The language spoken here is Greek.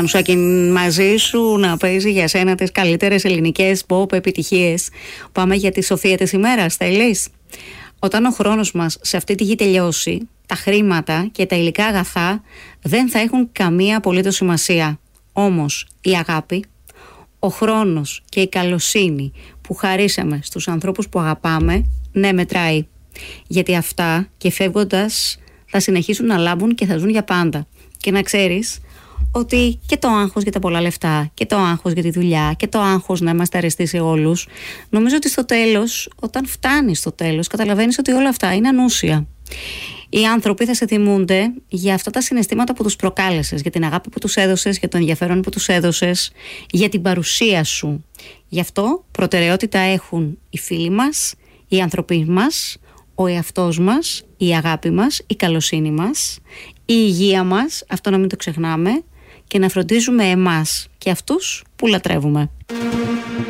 Σάκιν, μαζί σου να παίζει για σένα τις καλύτερες ελληνικές pop επιτυχίες. Πάμε για τη Σοφία της ημέρας, θέλεις? Όταν ο χρόνος μας σε αυτή τη γη τελειώσει, τα χρήματα και τα υλικά αγαθά δεν θα έχουν καμία απολύτως σημασία. Όμως η αγάπη, ο χρόνος και η καλοσύνη που χαρίσαμε στους ανθρώπους που αγαπάμε, ναι, μετράει. Γιατί αυτά και φεύγοντας θα συνεχίσουν να λάμπουν και θα ζουν για πάντα. Και να ξέρεις ότι και το άγχος για τα πολλά λεφτά και το άγχος για τη δουλειά και το άγχος να είμαστε αρεστοί σε όλους, νομίζω ότι στο τέλος, όταν φτάνεις στο τέλος, καταλαβαίνεις ότι όλα αυτά είναι ανούσια. Οι άνθρωποι θα σε θυμούνται για αυτά τα συναισθήματα που τους προκάλεσες, για την αγάπη που τους έδωσες, για το ενδιαφέρον που τους έδωσες, για την παρουσία σου. Γι' αυτό προτεραιότητα έχουν οι φίλοι μας, οι άνθρωποι μας, ο εαυτός μας, η αγάπη μας, η καλοσύνη μας, η υγεία μας, αυτό να μην το ξεχνάμε, και να φροντίζουμε εμάς και αυτούς που λατρεύουμε.